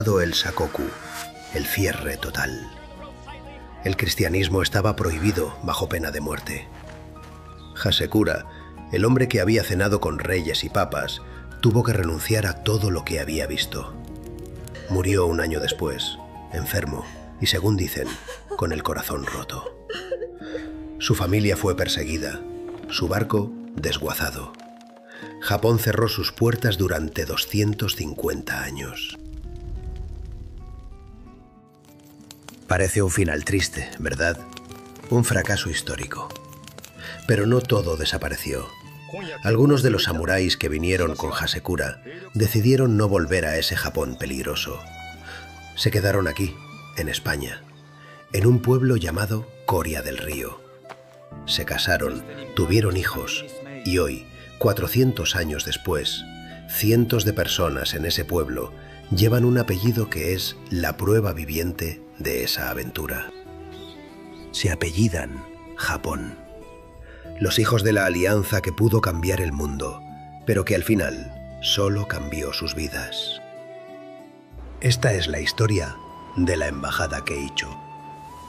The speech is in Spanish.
El Sakoku, el cierre total. El cristianismo estaba prohibido bajo pena de muerte. Hasekura, el hombre que había cenado con reyes y papas, tuvo que renunciar a todo lo que había visto. Murió un año después, enfermo y, según dicen, con el corazón roto. Su familia fue perseguida, su barco desguazado. Japón cerró sus puertas durante 250 años. Parece un final triste, ¿verdad? Un fracaso histórico. Pero no todo desapareció. Algunos de los samuráis que vinieron con Hasekura decidieron no volver a ese Japón peligroso. Se quedaron aquí, en España, en un pueblo llamado Coria del Río. Se casaron, tuvieron hijos y hoy, 400 años después, cientos de personas en ese pueblo llevan un apellido que es la prueba viviente de esa aventura. Se apellidan Japón. Los hijos de la alianza que pudo cambiar el mundo, pero que al final solo cambió sus vidas. Esta es la historia de la Embajada Keicho.